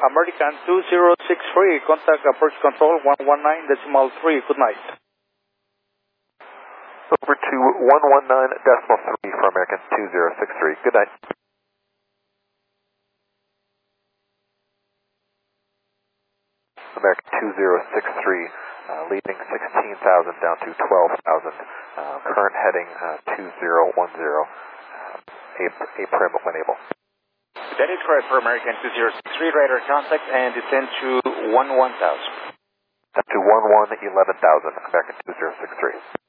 American 2063, contact approach control 119.3, good night. Over to 119.3 for American 2063, good night. American 2063, leaving 16,000 down to 12,000, current heading 2010, A-prim when able. That is correct for American 2063, radar contact and descend to 11,000. Up to 11,000, American 2063.